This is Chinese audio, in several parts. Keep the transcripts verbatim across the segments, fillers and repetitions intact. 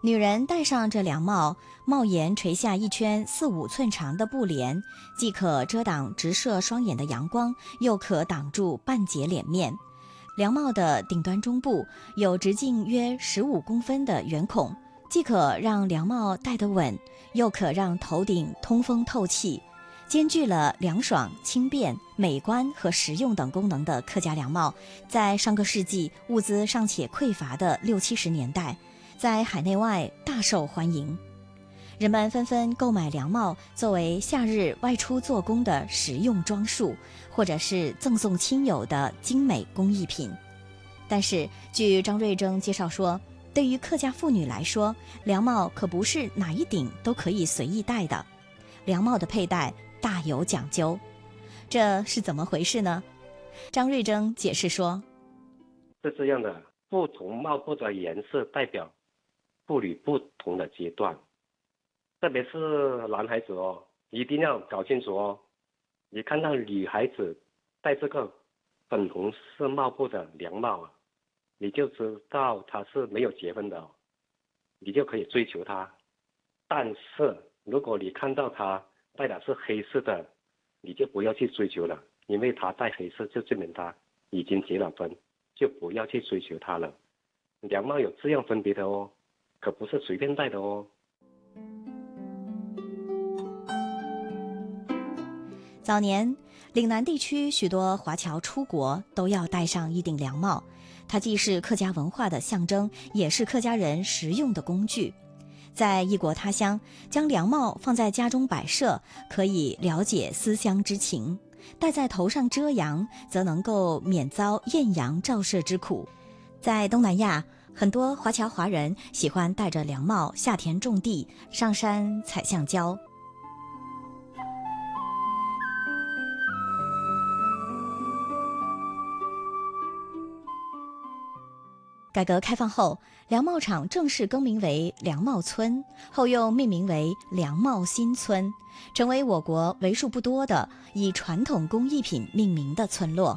女人戴上这凉帽，帽檐垂下一圈四五寸长的布帘，既可遮挡直射双眼的阳光，又可挡住半截脸面。凉帽的顶端中部有直径约十五公分的圆孔，既可让凉帽戴得稳，又可让头顶通风透气。兼具了凉爽、轻便、美观和实用等功能的客家凉帽，在上个世纪物资尚且匮乏的六七十年代，在海内外大受欢迎。人们纷纷购买凉帽作为夏日外出做工的实用装束，或者是赠送亲友的精美工艺品。但是据张瑞征介绍说，对于客家妇女来说，凉帽可不是哪一顶都可以随意戴的，凉帽的佩戴大有讲究。这是怎么回事呢？张瑞征解释说， 是这样的，不同帽布的颜色代表妇女不同的阶段，特别是男孩子哦，一定要搞清楚哦。你看到女孩子戴这个粉红色帽布的凉帽啊，你就知道她是没有结婚的哦，你就可以追求她。但是如果你看到她戴的是黑色的，你就不要去追求了，因为她戴黑色就证明她已经结了婚，就不要去追求她了。凉帽有这样分别的哦，可不是随便戴的哦。 早年岭南地区许多华侨出国都要戴上一顶凉帽，它既是客家文化的象征，也是客家人实用的工具。在异国他乡，将凉帽放在家中摆设，可以了解思乡之情；戴在头上遮阳，则能够免遭艳阳照射之苦。在东南亚，很多华侨华人喜欢戴着凉帽下田种地、上山采橡胶。改革开放后，凉帽厂正式更名为凉帽村，后又命名为凉帽新村，成为我国为数不多的以传统工艺品命名的村落。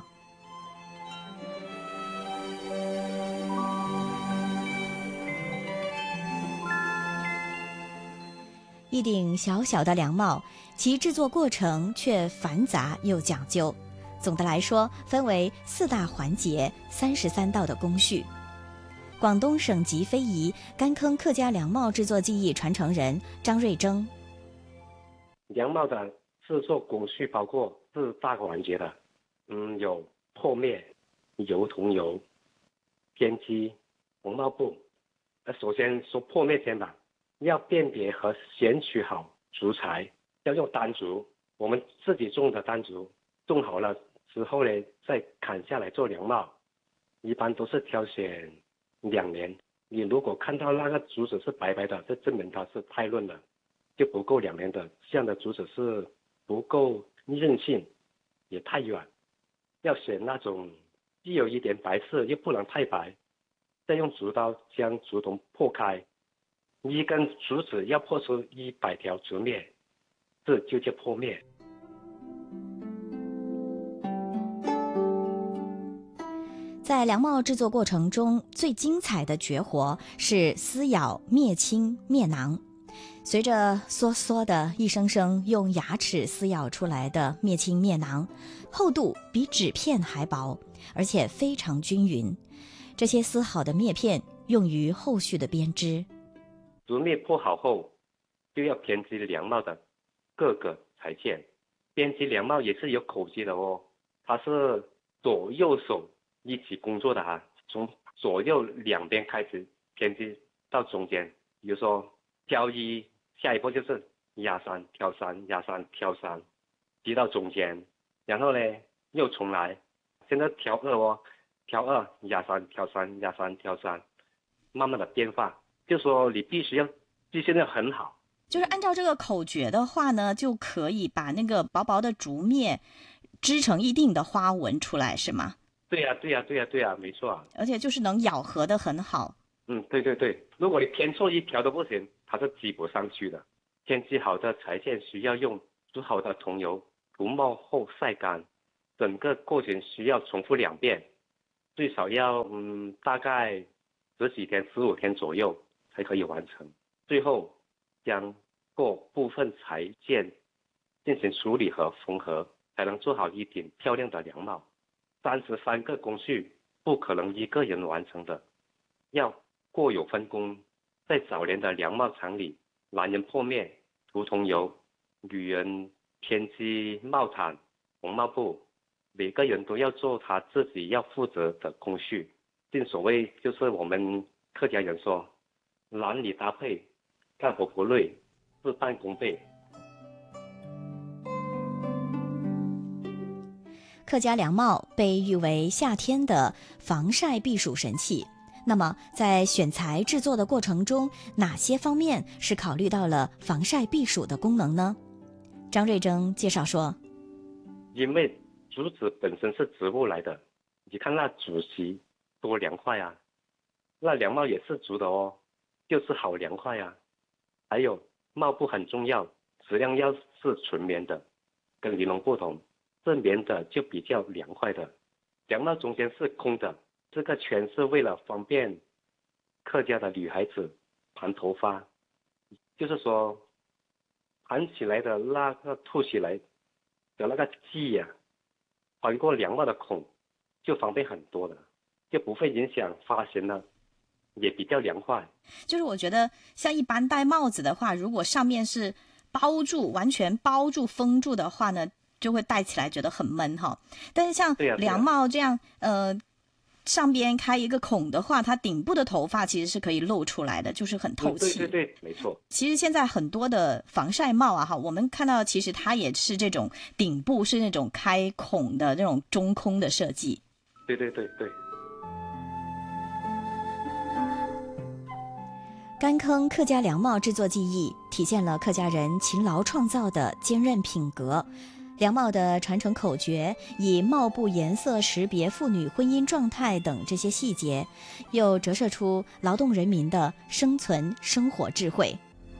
一顶小小的凉帽，其制作过程却繁杂又讲究。总的来说，分为四大环节、三十三道的工序。广东省级非遗干坑客家凉帽制作技艺传承人张瑞征， 凉帽的制作工序包括四大环节的，嗯，有破灭、油桐油、编织、红帽布。呃，首先说破灭先吧，要辨别和选取好竹材，要用单竹，我们自己种的单竹，种好了之后呢，再砍下来做凉帽，一般都是挑选两年。你如果看到那个竹子是白白的，这证明它是太嫩了，就不够两年的。这样的竹子是不够韧性，也太软。要选那种既有一点白色又不能太白，再用竹刀将竹筒破开，一根竹子要破出一百条竹篾，这就叫破篾。 在凉帽制作过程中，最精彩的绝活是撕咬篾青篾囊。随着嗦嗦的一声声用牙齿撕咬出来的篾青篾囊，厚度比纸片还薄，而且非常均匀。这些撕好的篾片用于后续的编织。 竹篾破好后，就要编织凉帽的各个裁线。编织凉帽也是有口诀的哦，它是左右手一起工作的哈，从左右两边开始编织到中间。比如说挑一，下一步就是压三挑三压三挑三，织到中间，然后呢又重来，现在挑二哦，挑二压三挑三压三挑三，慢慢的变化。就说你必须要记性要很好， 就是按照这个口诀的话呢，就可以把那个薄薄的竹篾织成一定的花纹出来，是吗？ 对呀、啊、对呀、啊、对呀、啊、对呀、啊，没错啊。 而且就是能咬合得很好。 嗯，对对对，如果你偏错一条都不行，它是系不上去的。编织好的裁线需要用煮好的桐油涂抹后晒干，整个过程需要重复两遍，最少要嗯大概十几天十五天左右才可以完成。最后将各部分材件进行处理和缝合，才能做好一顶漂亮的凉帽。三十三个工序不可能一个人完成的，要各有分工。在早年的凉帽厂里，男人破面、涂桐油，女人编织帽毯、红帽布，每个人都要做他自己要负责的工序。正所谓，就是我们客家人说，男女搭配，干活不累，事半功倍。 客家凉帽被誉为夏天的防晒避暑神器。那么在选材制作的过程中，哪些方面是考虑到了防晒避暑的功能呢？张瑞征介绍说， 因为竹子本身是植物来的，你看那竹席多凉快啊，那凉帽也是竹的哦，就是好凉快啊。还有帽布很重要，质量要是纯棉的，跟尼龙不同，是棉的就比较凉快的。凉帽中间是空的，这个全是为了方便客家的女孩子盘头发，就是说盘起来的那个凸起来的那个髻呀、啊，穿过凉帽的孔就方便很多了，就不会影响发型了，也比较凉快。 就是我觉得像一般戴帽子的话，如果上面是包住完全包住封住的话呢，就会戴起来觉得很闷哈。但是像凉帽这样、啊啊、呃上边开一个孔的话，它顶部的头发其实是可以露出来的，就是很透气。 嗯、对对对，没错。 其实现在很多的防晒帽啊，哈，我们看到其实它也是这种顶部是那种开孔的这种中空的设计。 对对对对。 干坑客家凉帽制作技艺体现了客家人勤劳创造的坚韧品格。凉帽的传承口诀，以帽布颜色识别妇女婚姻状态等这些细节，又折射出劳动人民的生存生活智慧。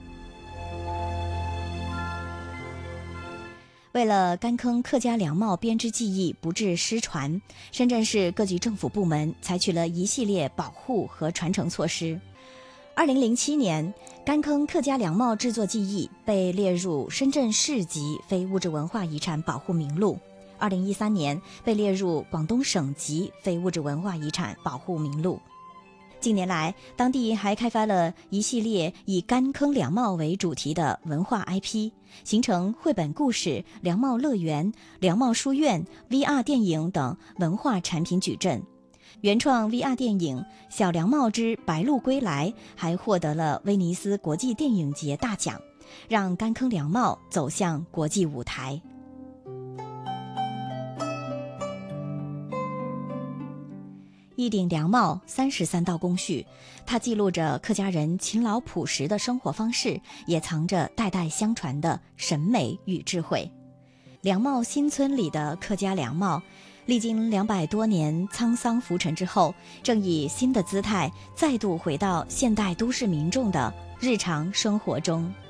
为了干坑客家凉帽编织技艺不致失传，深圳市各级政府部门采取了一系列保护和传承措施。二零零七年，干坑客家凉帽制作技艺被列入深圳市级非物质文化遗产保护名录。二零一三年被列入广东省级非物质文化遗产保护名录。近年来，当地还开发了一系列以干坑凉帽为主题的文化 I P， 形成绘本故事、凉帽乐园、凉帽书院、V R 电影等文化产品矩阵。原创 V R 电影《小凉帽之白鹭归来》还获得了威尼斯国际电影节大奖，让干坑凉帽走向国际舞台。一顶凉帽，三十三道工序，它记录着客家人勤劳朴实的生活方式，也藏着代代相传的审美与智慧。凉帽新村里的客家凉帽，历经两百多年沧桑浮沉之后，正以新的姿态再度回到现代都市民众的日常生活中。